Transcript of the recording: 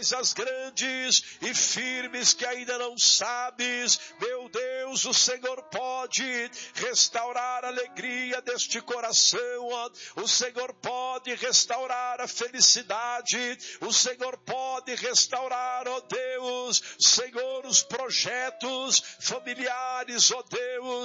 coisas grandes e firmes que ainda não sabes. Meu Deus, o Senhor pode restaurar a alegria deste coração, o Senhor pode restaurar a felicidade, o Senhor pode restaurar, ó Deus, Senhor, os projetos familiares, ó Deus,